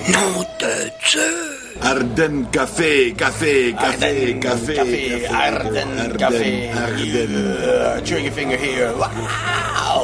Nom de Dieu! Ardennes Café, café. Ardennes Café. Ardennes. Chew your finger here. Wow!